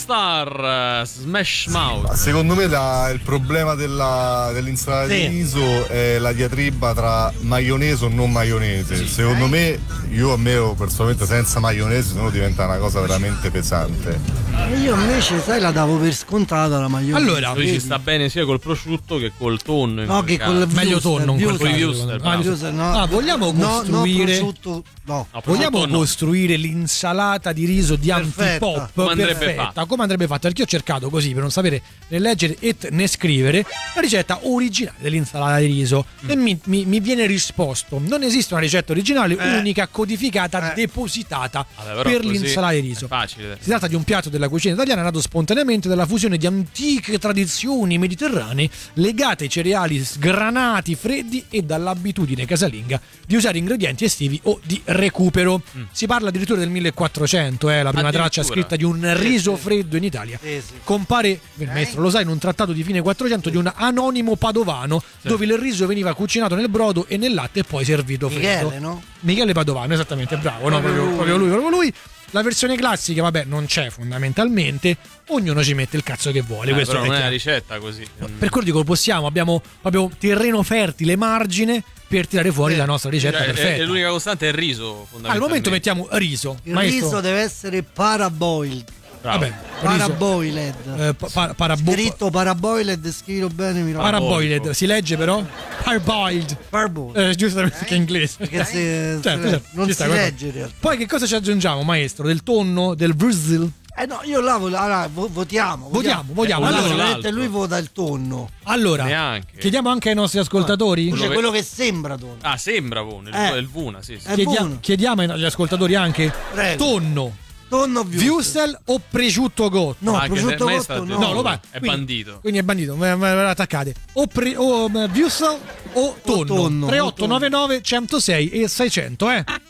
Star, Smash Mouth. Secondo me il problema dell'insalata di riso è la diatriba tra maionese o non maionese. Secondo me, io personalmente senza maionese, sennò diventa una cosa veramente pesante. Io invece, sai, la davo per scontata la maionese. Allora, lui ci sta bene sia col prosciutto che col tonno. No, che col meglio tonno. Vogliamo costruire vogliamo costruire l'insalata di riso di Antipop perfetta, come andrebbe fatta? Perché io ho cercato così, per non sapere né leggere e né scrivere, la ricetta originale dell'insalata di riso e mi viene risposto: non esiste una ricetta originale unica, codificata, depositata per l'insalata di riso. Facile. Si tratta di un piatto della cucina italiana nato spontaneamente dalla fusione di antiche tradizioni mediterranee legate ai cereali sgranati freddi e dall'abitudine casalinga di usare ingredienti estivi o di recupero. Si parla addirittura del 1400, la prima traccia scritta di un riso freddo in Italia. Compare, maestro, lo sai, in un trattato di fine 400 di un anonimo padovano, dove il riso veniva cucinato nel brodo e nel latte e poi servito freddo. Michele, no? Michele Padovano, esattamente, bravo, no? Proprio lui. La versione classica, vabbè, non c'è fondamentalmente, ognuno ci mette il cazzo che vuole. Questo però è non è chiaro. una ricetta così. Per quello dico, abbiamo proprio terreno fertile, margine per tirare fuori la nostra ricetta perfetta. E l'unica costante è il riso, fondamentalmente. Al momento mettiamo riso. Il riso deve essere paraboiled. Vabbè, Paraboiled. Scritto paraboiled, scritto bene, mi raccomando. Paraboiled, si legge però? Parboiled. Giustamente che è inglese. Perché certo, non si legge in realtà. Poi che cosa ci aggiungiamo, maestro? Del tonno, del Brazil? No, io votiamo. Allora, lui vota il tonno. Allora, neanche. Chiediamo anche ai nostri ascoltatori. Cioè quello che sembra tonno. Ah, sembra buono, il Vuna, sì. Chiediamo agli ascoltatori anche tonno Wurstel o prosciutto cotto? No, prosciutto cotto no. È bandito. Quindi è bandito, attaccate. O Wurstel o tonno. 3899 106 e 600,